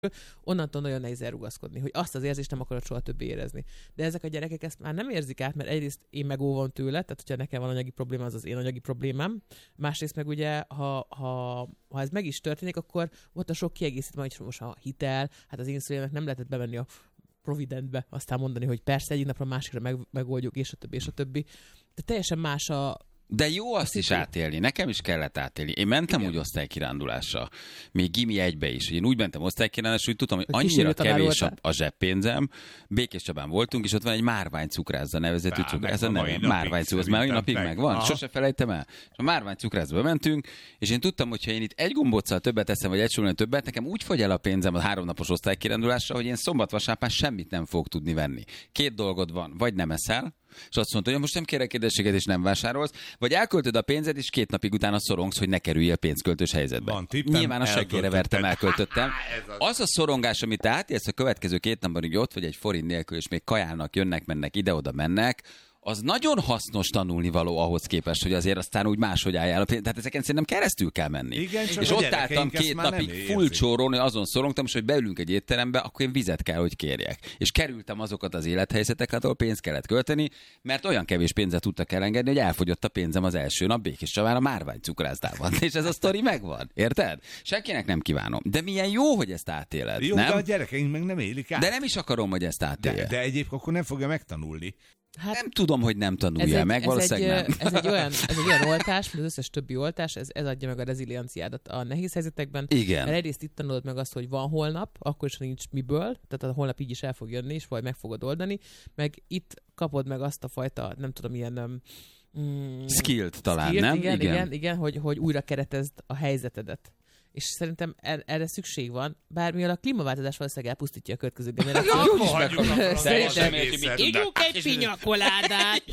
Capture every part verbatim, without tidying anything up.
onnantól nagyon nehéz elrugaszkodni, hogy azt az érzést nem akarod soha többé érezni. De ezek a gyerekek ezt már nem érzik át, mert egyrészt én megóvom tőle, tehát hogyha nekem van anyagi probléma, az az én anyagi problémám. Másrészt meg ugye, ha, ha, ha ez meg is történik, akkor ott a sok kiegészítő, hogy most a hitel, hát az én szüleinek nem lehetett bevenni a Providentbe, aztán mondani, hogy persze egyik napra másikra meg, megoldjuk, és a többi, és a többi. De teljesen más a... De jó azt is átélni. Nekem is kellett átélni. Én mentem Igen. úgy osztálykirándulásra. Még gimi egybe is. Én úgy mentem osztálykirándulásra, hogy tudtam, hogy annyira kevés a, a zseppénzem. Békés Csabán voltunk, és ott van egy Márvány cukrászda nevezetű cukrászda. Ez a neve. Márvány cukrászda. Ez már mai napig megvan. Meg Sose felejtem el. És a Márvány cukrászdába mentünk, és én tudtam, hogy ha én itt egy gombóccal többet eszem, vagy egy sorolni többet, nekem úgy fogy el a pénzem a háromnapos osztálykirándulásra, hogy én szombat-vasárnap semmit nem fogok tudni venni. Két dolgod van, vagy nem eszel, és azt mondta, hogy most nem kérek édességet, és nem vásárolsz, vagy elköltöd a pénzed, és két napig utána szorongsz, hogy ne kerüljél pénzköltős helyzetbe. Van tippem, Nyilván a seggére vertem, elköltöttem. Az a szorongás, amit átélsz a következő két napban, hogy ott vagy egy forint nélkül, és még kajálnak, jönnek, mennek, ide-oda mennek, az nagyon hasznos tanulnivaló ahhoz képest, hogy azért aztán úgy máshogy álljál. Tehát ezeken szerintem keresztül kell menni. Igen, és ott álltam két napig full csórón, hogy azon szorongtam, és hogy beülünk egy étterembe, akkor én vizet kell, hogy kérjek. És kerültem azokat az élethelyzeteket, ahol pénzt kellett költeni, mert olyan kevés pénzet tudtak elengedni, hogy elfogyott a pénzem az első nap Békés Csabán a Márvány cukrászdában. És ez a sztori megvan. Érted? Senkinek nem kívánom. De milyen jó, hogy ezt átéled. Jó, nem? de a gyerekeink meg nem élik át. De nem is akarom, hogy ezt átélje. De, de egyébként akkor nem fogja megtanulni. Hát, nem tudom, hogy nem tanulja meg, valószínűleg egy, nem. Ez egy, olyan, ez egy olyan oltás, mint az összes többi oltás, ez, ez adja meg a rezilienciádat a nehéz helyzetekben. Igen. Mert egyrészt itt tanulod meg azt, hogy van holnap, akkor is nincs miből, tehát a holnap így is el fog jönni, és vagy meg fogod oldani, meg itt kapod meg azt a fajta, nem tudom, ilyen... Mm, skillt talán, skillt, nem? Igen, igen, igen, igen hogy, hogy újra keretezd a helyzetedet. És szerintem erre szükség van, bármilyen a klímaváltozás valószínűleg elpusztítja a következő generációt. Szerintem ígyunk egy pinyakoládát.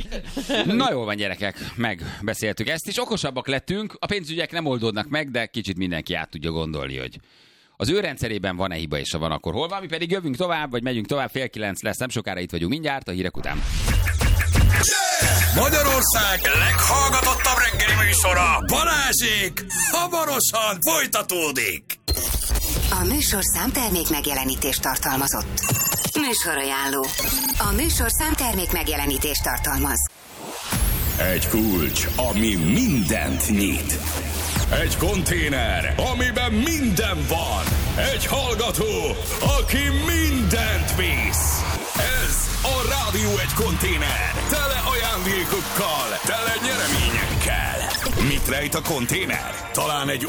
Na jól van, gyerekek, megbeszéltük ezt, és okosabbak lettünk, a pénzügyek nem oldódnak meg, de kicsit mindenki át tudja gondolni, hogy az ő rendszerében van-e hiba, és ha van, akkor hol van. Mi pedig jövünk tovább, vagy megyünk tovább, fél kilenc lesz, nem sokára itt vagyunk mindjárt, a hírek után. Magyarország leghallgatottabb reggeli műsora, Balázsék hamarosan folytatódik. A műsor számtermék megjelenítést tartalmazott. Műsorajánló. A műsor számtermék megjelenítést tartalmaz. Egy kulcs, ami mindent nyit. Egy konténer, amiben minden van. Egy hallgató, aki mindent visz. Ez a Rádió egy konténer. Tele ajándékokkal, tele nyereményekkel. Mit rejt a konténer? Talán egy